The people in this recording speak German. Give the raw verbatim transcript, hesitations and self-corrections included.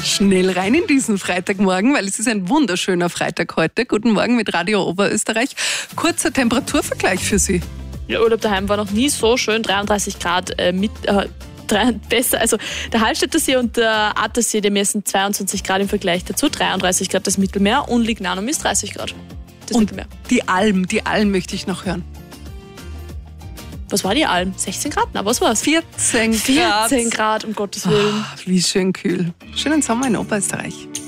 Schnell rein in diesen Freitagmorgen, weil es ist ein wunderschöner Freitag heute. Guten Morgen mit Radio Oberösterreich. Kurzer Temperaturvergleich für Sie. Der Urlaub daheim war noch nie so schön, dreiunddreißig Grad äh, mit... Äh, besser, also der Hallstätter See und der Attersee, die messen zweiundzwanzig Grad im Vergleich dazu, dreiunddreißig Grad das Mittelmeer und Lignano ist dreißig Grad das und Mittelmeer. Die Alm, die Alm möchte ich noch hören. Was war die Alm? sechzehn Grad? Na, was war's? vierzehn Grad. vierzehn Grad, um Gottes Willen. Oh, wie schön kühl. Schönen Sommer in Oberösterreich.